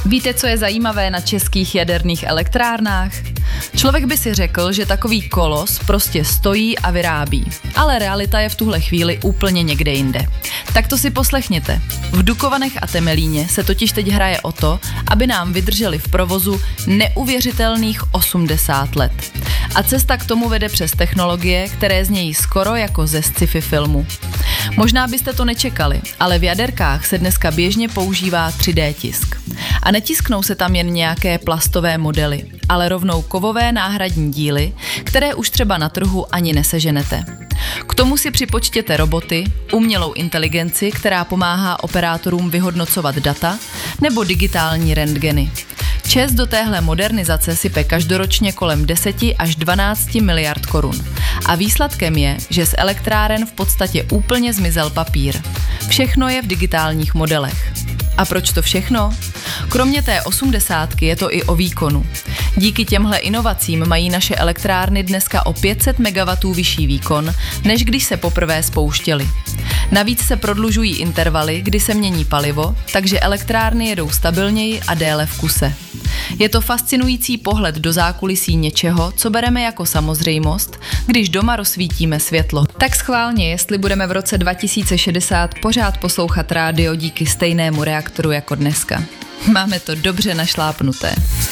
Víte, co je zajímavé na českých jaderných elektrárnách? Člověk by si řekl, že takový kolos prostě stojí a vyrábí. Ale realita je v tuhle chvíli úplně někde jinde. Tak to si poslechněte. V Dukovanech a Temelíně se totiž teď hraje o to, aby nám vydrželi v provozu neuvěřitelných 80 let. A cesta k tomu vede přes technologie, které znějí skoro jako ze sci-fi filmu. Možná byste to nečekali, ale v jaderkách se dneska běžně používá 3D tisk. A netisknou se tam jen nějaké plastové modely, ale rovnou kovové náhradní díly, které už třeba na trhu ani neseženete. K tomu si připočtěte roboty, umělou inteligenci, která pomáhá operátorům vyhodnocovat data, nebo digitální rentgeny. ČEZ do téhle modernizace sype každoročně kolem 10 až 12 miliard korun. A výsledkem je, že z elektráren v podstatě úplně zmizel papír. Všechno je v digitálních modelech. A proč to všechno? Kromě té 80 je to i o výkonu. Díky těmhle inovacím mají naše elektrárny dneska o 500 MW vyšší výkon, než když se poprvé spouštěly. Navíc se prodlužují intervaly, kdy se mění palivo, takže elektrárny jedou stabilněji a déle v kuse. Je to fascinující pohled do zákulisí něčeho, co bereme jako samozřejmost, když doma rozsvítíme světlo. Tak schválně, jestli budeme v roce 2060 pořád poslouchat rádio díky stejnému reaktoru jako dneska. Máme to dobře našlápnuté.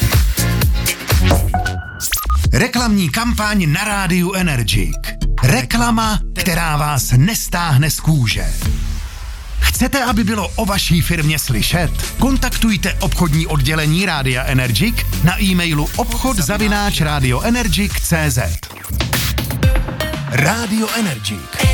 Reklamní kampaň na rádiu Energik. Reklama, která vás nestáhne z kůže. Chcete, aby bylo o vaší firmě slyšet? Kontaktujte obchodní oddělení Rádia Energik na e-mailu obchod@radioenergik.cz. Rádio Energik.